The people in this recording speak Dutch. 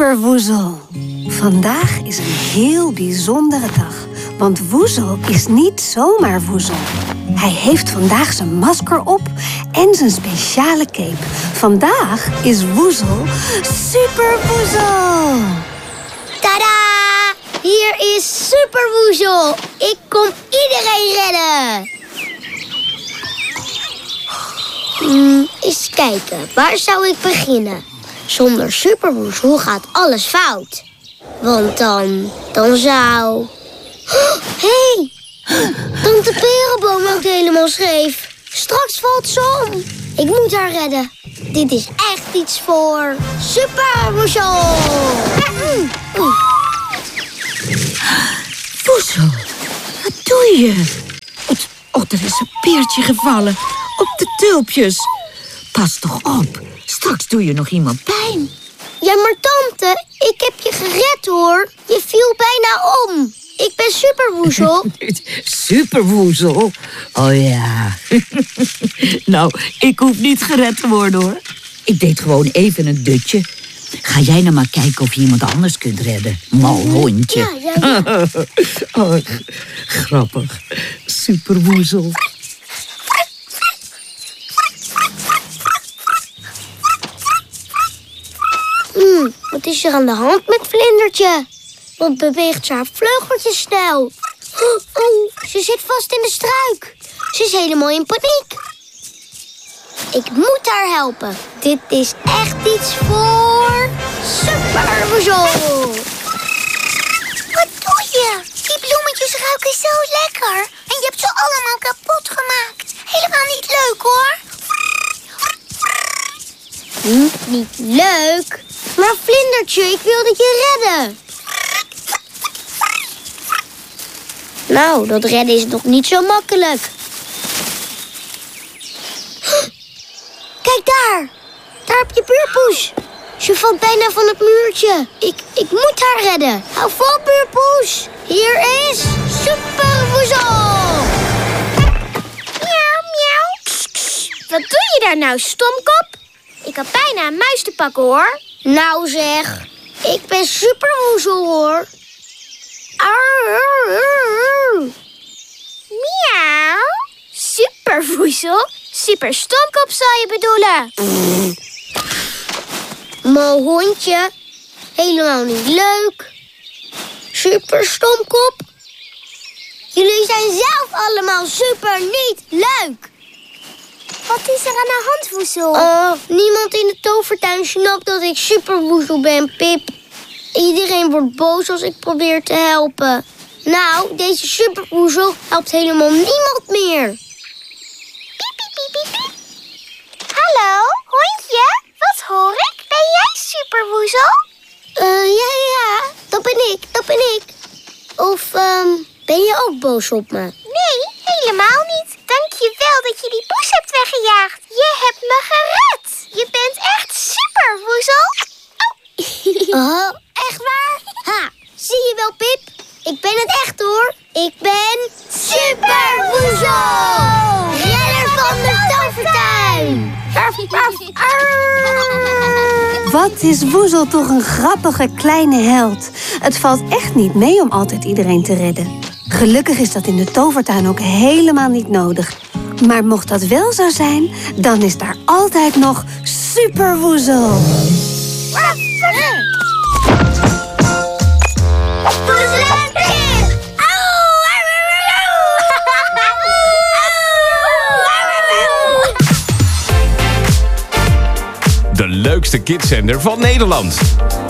Super Woezel. Vandaag is een heel bijzondere dag. Want Woezel is niet zomaar Woezel. Hij heeft vandaag zijn masker op en zijn speciale cape. Vandaag is Woezel Super Woezel. Tada! Hier is Super Woezel. Ik kom iedereen redden. Eens kijken, waar zou ik beginnen? Zonder Super Woezel gaat alles fout. Want dan zou... Hé! Tante Perenboom loopt helemaal scheef. Straks valt ze om. Ik moet haar redden. Dit is echt iets voor Super Woezel. Woezel, wat doe je? Er is een peertje gevallen op de tulpjes. Pas toch op, straks doe je nog iemand pijn. Ja, maar tante, ik heb je gered hoor. Je viel bijna om. Ik ben Super Woezel. Super Woezel? Oh ja. Nou, ik hoef niet gered te worden hoor. Ik deed gewoon even een dutje. Ga jij nou maar kijken of je iemand anders kunt redden. Mal hondje. Ja. Oh, grappig. Super Woezel. Wat is er aan de hand met Vlindertje? Want beweegt ze haar vleugeltjes snel. Oh, ze zit vast in de struik. Ze is helemaal in paniek. Ik moet haar helpen. Dit is echt iets voor Super Woezel. Wat doe je? Die bloemetjes ruiken zo lekker. En je hebt ze allemaal kapot gemaakt. Helemaal niet leuk hoor. Niet leuk. Maar Vlindertje, ik wilde je redden. Nou, dat redden is nog niet zo makkelijk. Kijk daar. Daar heb je Buurpoes. Ze valt bijna van het muurtje. Ik moet haar redden. Hou vol, Buurpoes. Hier is Super Woezel. Miauw, miauw. Wat doe je daar nou, stomkop? Ik had bijna een muis te pakken, hoor. Nou zeg, ik ben Super Woezel, hoor. Miauw. Super Woezel? Super stomkop zou je bedoelen. Mal hondje. Helemaal niet leuk. Super stomkop. Jullie zijn zelf allemaal super niet leuk. Wat is er aan de hand, Woezel? Niemand in de tovertuin snapt dat ik Super Woezel ben, Pip. Iedereen wordt boos als ik probeer te helpen. Nou, deze Super Woezel helpt helemaal niemand meer. Piep, piep, piep, piep, piep. Hallo, hondje? Wat hoor ik? Ben jij Super Woezel? Ja, dat ben ik. Of, ben je ook boos op me? Nee, helemaal niet. Dank je wel dat je die poes hebt weggejaagd. Je hebt me gered. Je bent echt Super Woezel. Oh, echt waar? Ha, zie je wel, Pip? Ik ben het echt, hoor. Ik ben Super Woezel! Redder van de tovertuin! Wat is Woezel toch een grappige kleine held. Het valt echt niet mee om altijd iedereen te redden. Gelukkig is dat in de tovertuin ook helemaal niet nodig. Maar mocht dat wel zo zijn, dan is daar altijd nog Super Woezel. De leukste kidszender van Nederland.